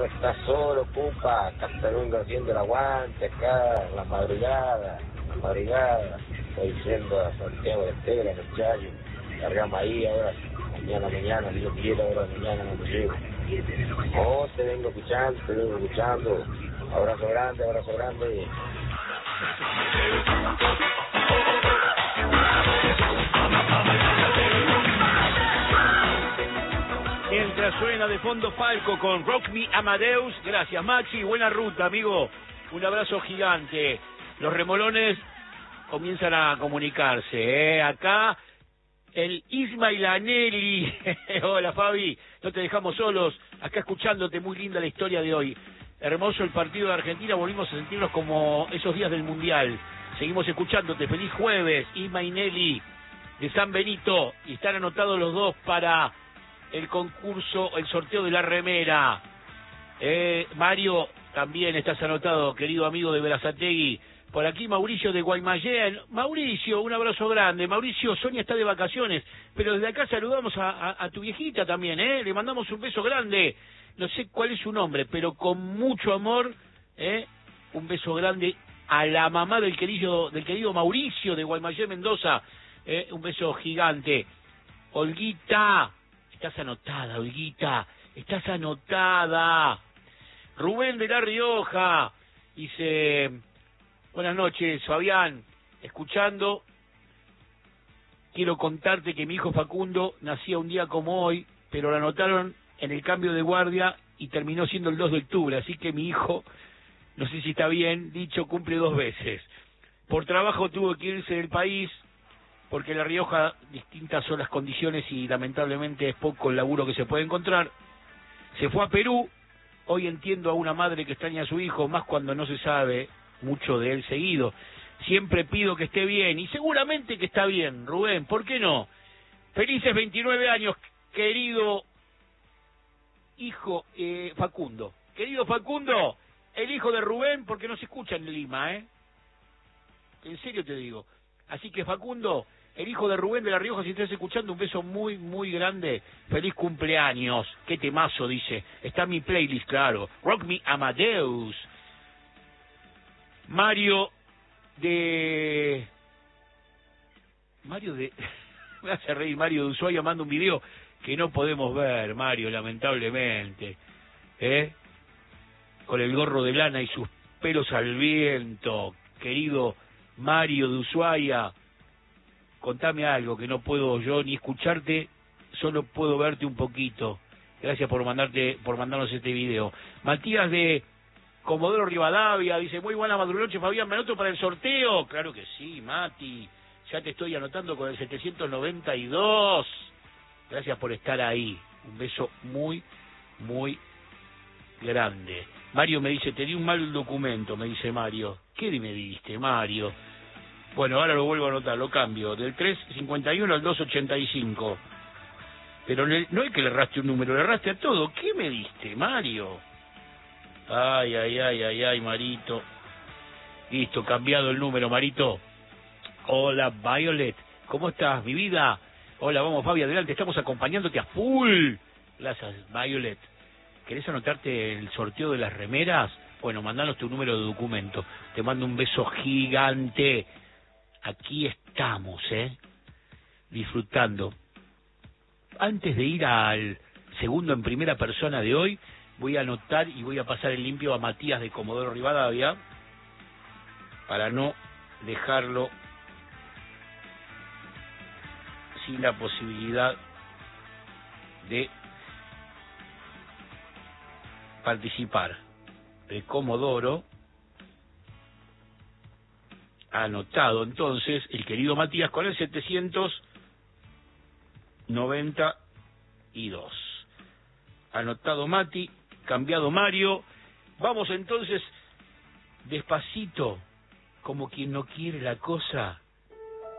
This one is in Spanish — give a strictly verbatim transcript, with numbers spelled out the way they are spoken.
¿Cómo estás solo, pupa? Acá vengo haciendo el aguante, acá, en la madrugada, en la madrugada. Estoy yendo a Santiago de Estero, muchachos. Cargamos ahí ahora, mañana, mañana, Dios quiera, ahora mañana cuando llego. Oh, te vengo escuchando, te vengo escuchando. Abrazo grande, abrazo grande. Mientras suena de fondo Falco con Rock Me Amadeus. Gracias, Maxi. Buena ruta, amigo. Un abrazo gigante. Los remolones comienzan a comunicarse, ¿eh? Acá el Ismail Anelli. Hola, Fabi. No te dejamos solos. Acá escuchándote. Muy linda la historia de hoy. Hermoso el partido de Argentina. Volvimos a sentirnos como esos días del Mundial. Seguimos escuchándote. Feliz jueves, Ismail Anelli de San Benito. Y están anotados los dos para el concurso, el sorteo de la remera. Eh, Mario, también estás anotado, querido amigo de Berazategui. Por aquí Mauricio de Guaymallén. Mauricio, un abrazo grande. Mauricio, Sonia está de vacaciones, pero desde acá saludamos a, a, a tu viejita también, ¿eh? Le mandamos un beso grande. No sé cuál es su nombre, pero con mucho amor, ¿eh? Un beso grande a la mamá del querido, del querido Mauricio de Guaymallén, Mendoza. ¿Eh? Un beso gigante. Olguita, estás anotada, Olguita, estás anotada. Rubén de La Rioja dice: buenas noches, Fabián, escuchando. Quiero contarte que mi hijo Facundo nacía un día como hoy, pero lo anotaron en el cambio de guardia y terminó siendo el dos de octubre, así que mi hijo, no sé si está bien dicho, cumple dos veces. Por trabajo tuvo que irse del país, porque en La Rioja distintas son las condiciones y lamentablemente es poco el laburo que se puede encontrar. Se fue a Perú. Hoy entiendo a una madre que extraña a su hijo, más cuando no se sabe mucho de él seguido. Siempre pido que esté bien, y seguramente que está bien, Rubén, ¿por qué no? Felices veintinueve años, querido hijo eh, Facundo. Querido Facundo, el hijo de Rubén, porque no se escucha en Lima, ¿eh? En serio te digo. Así que Facundo, el hijo de Rubén de La Rioja, si estás escuchando, un beso muy, muy grande. Feliz cumpleaños. Qué temazo, dice. Está en mi playlist, claro. Rock Me Amadeus. Mario de... Mario de... Me hace reír Mario de Ushuaia, manda un video que no podemos ver, Mario, lamentablemente. ¿Eh? Con el gorro de lana y sus pelos al viento. Querido Mario de Ushuaia, contame algo que no puedo yo ni escucharte, solo puedo verte un poquito. Gracias por mandarte, por mandarnos este video. Matías de Comodoro Rivadavia dice: muy buena madrugoche, Fabián, ¿me anoto para el sorteo? Claro que sí, Mati, ya te estoy anotando con el setecientos noventa y dos. Gracias por estar ahí. Un beso muy, muy grande. Mario me dice: te di un mal documento, me dice Mario. ¿Qué me diste, Mario? Bueno, ahora lo vuelvo a anotar, lo cambio, del tres cincuenta y uno al dos ochenta y cinco. Pero le, no es que le erraste un número, le erraste a todo. ¿Qué me diste, Mario? Ay, ay, ay, ay, ay, Marito. Listo, cambiado el número, Marito. Hola, Violet, ¿cómo estás, mi vida? Hola, vamos, Fabi, adelante, estamos acompañándote a full. Gracias, Violet. ¿Querés anotarte el sorteo de las remeras? Bueno, mandanos tu número de documento. Te mando un beso gigante. Aquí estamos, ¿eh? Disfrutando. Antes de ir al segundo en primera persona de hoy, voy a anotar y voy a pasar el limpio a Matías de Comodoro Rivadavia para no dejarlo sin la posibilidad de participar. De Comodoro, anotado entonces el querido Matías con el setecientos noventa y dos. Anotado Mati, cambiado Mario. Vamos entonces despacito, como quien no quiere la cosa,